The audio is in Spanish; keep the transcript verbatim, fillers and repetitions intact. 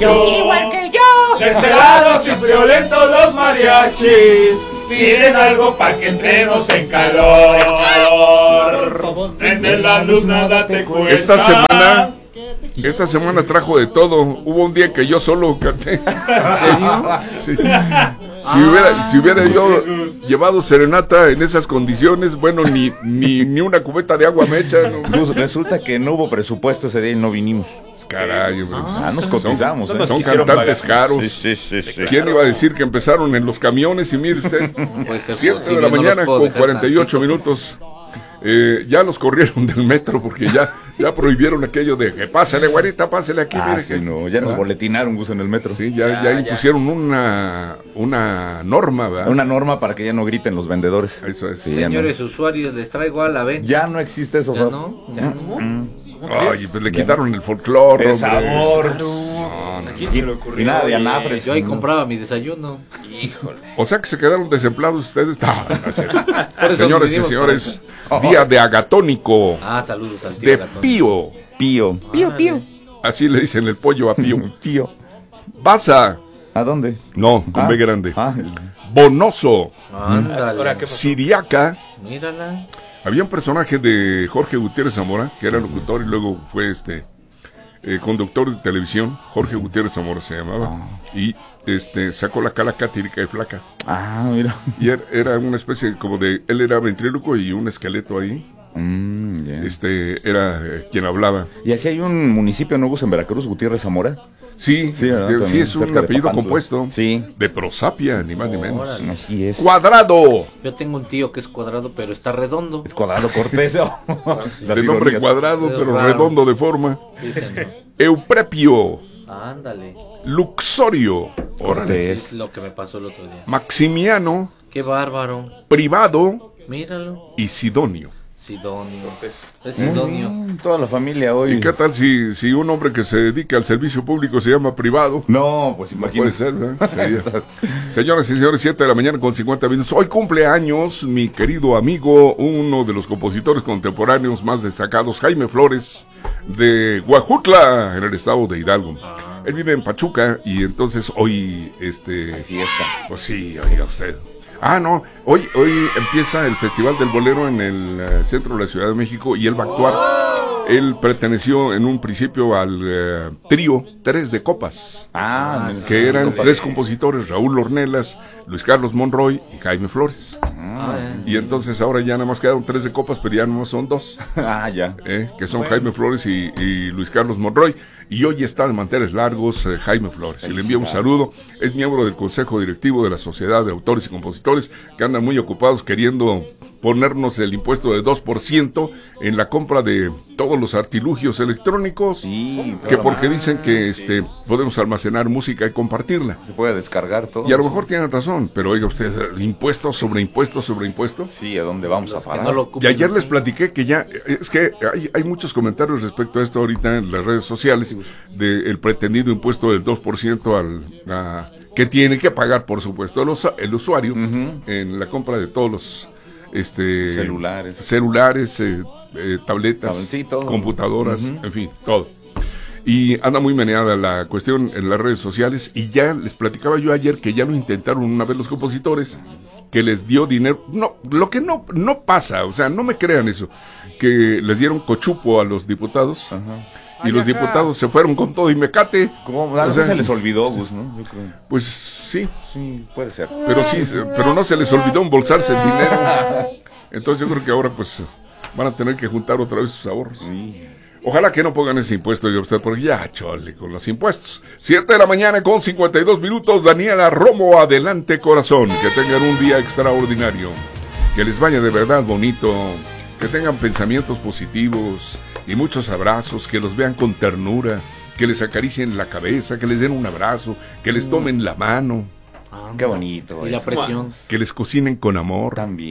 yo, igual que yo. Desvelados y violentos los mariachis piden algo pa' que entremos en calor, en calor. Prende la luz, nada te cuesta. Esta semana, esta semana trajo de todo. Hubo un día en que yo solo canté. ¿En serio? Sí. Si hubiera, si hubiera yo llevado serenata en esas condiciones, bueno, ni, ni, ni una cubeta de agua me echan. ¿No? Pues resulta que no hubo presupuesto ese día y no vinimos. Caray, ah, ah, nos cotizamos. Son, ¿eh? son cantantes pagar. caros. Sí, sí, sí, sí, ¿Quién claro. iba a decir que empezaron en los camiones? Y mire usted, Pues siete de la mañana con cuarenta y ocho minutos. Eh, ya los corrieron del metro porque ya, ya prohibieron aquello de que pásale, güerita, pásale aquí. Ah, mire sí, que, no, ya nos boletinaron, Gus, en el metro. Sí, ya, ya, ya impusieron ya. Una, una norma, ¿verdad? Una norma para que ya no griten los vendedores. Eso es. Sí, Señores no. usuarios, les traigo a la venta. Ya no existe eso, Ya no, ya no. Mm. Ay, pues le quitaron el folclore, el sabor. No, no, ¿Quién se le ocurrió? Y nada de anafres. Yo ahí compraba mi desayuno. Híjole. O sea que se quedaron desempleados ustedes. No, no, señores y señores, oh. día de agatónico. Ah, saludos al tío de Agatónico. Pío. Pío. Pío, Pío. Así le dicen el pollo a Pío. Pío. Baza. ¿A dónde? No, con ah. B grande. Ah. Bonoso. Ándale. Siriaca. Mírala. Había un personaje de Jorge Gutiérrez Zamora, que era locutor y luego fue este eh, conductor de televisión. Jorge Gutiérrez Zamora se llamaba. Ah. Y este sacó la calaca tírica y flaca. Ah, mira. Y era, era una especie como de... Él era ventríloco y un esqueleto ahí. Mm, yeah. Este era eh, quien hablaba. ¿Y así hay un municipio nuevo en Veracruz, Gutiérrez Zamora? Sí, sí, ¿verdad? sí es un apellido compuesto. Sí. De prosapia, ni más ni menos. Órale. Así es. Cuadrado. Yo tengo un tío que es cuadrado, pero está redondo. Es Cuadrado Cortés. De nombre cuadrado, es pero raro. redondo de forma. Dicen, ¿no? Euprepio. Ándale. Luxorio. Cortés. Es lo que me pasó el otro día. Maximiano. Qué bárbaro. Privado. Míralo. Y Sidonio. Sidonio. Es Sidonio. Mm, toda la familia hoy. ¿Y qué tal si, si un hombre que se dedica al servicio público se llama privado? No, pues No puede imagínate. ser, ¿verdad? Sería. Señoras y señores, siete de la mañana con cincuenta minutos. Hoy cumpleaños mi querido amigo, uno de los compositores contemporáneos más destacados, Jaime Flores, de Huajutla, en el estado de Hidalgo. Ah. Él vive en Pachuca y entonces hoy, este... Hay fiesta. Pues sí, oiga usted. Ah, no, hoy, hoy empieza el Festival del Bolero en el uh, centro de la Ciudad de México y él va a actuar. Oh. Él perteneció en un principio al uh, trío Tres de Copas. Ah, que eran tres compositores, Raúl Ornelas, Luis Carlos Monroy y Jaime Flores. Ah, y entonces ahora ya nada más quedaron tres de copas, pero ya no son dos. Ah, ya. Eh, que son bueno. Jaime Flores y, y Luis Carlos Monroy. Y hoy está de manteles largos eh, Jaime Flores. Y le envío un saludo. Es miembro del Consejo Directivo de la Sociedad de Autores y Compositores, que andan muy ocupados queriendo ponernos el impuesto de dos por ciento en la compra de todos los artilugios electrónicos. Sí, que porque más. dicen que Sí. este podemos almacenar música y compartirla. Se puede descargar todo. Y a lo mejor tienen razón, pero oiga usted, impuestos sobre impuestos sobre impuestos. Sí, ¿a dónde vamos Los a parar? no lo Y ayer les platiqué que ya, es que hay, hay muchos comentarios respecto a esto ahorita en las redes sociales, del pretendido impuesto del dos por ciento al, a, que tiene que pagar, por supuesto, el, usu- el usuario uh-huh. en la compra de todos los este celulares, celulares eh, eh, tabletas, sí, computadoras, uh-huh. en fin, todo. Y anda muy meneada la cuestión en las redes sociales. Y ya les platicaba yo ayer que ya lo intentaron una vez los compositores, que les dio dinero. No, lo que no, no pasa, o sea, no me crean eso, que les dieron cochupo a los diputados. Ajá. Y Ay, los ajá. diputados se fueron con todo y mecate. ¿Cómo? A o sea, se les olvidó, Gus, ¿no? Yo creo. Pues sí. Sí, puede ser. Pero sí, pero no se les olvidó embolsarse el dinero. Entonces yo creo que ahora pues van a tener que juntar otra vez sus ahorros. Sí. Ojalá que no pongan ese impuesto de usted, porque ya, chole, con los impuestos. Siete de la mañana con cincuenta y dos minutos, Daniela Romo, adelante corazón. Que tengan un día extraordinario. Que les vaya de verdad bonito. Que tengan pensamientos positivos y muchos abrazos. Que los vean con ternura. Que les acaricien la cabeza. Que les den un abrazo. Que les tomen la mano. Ah, qué bonito. Y la presión. Que les cocinen con amor. También.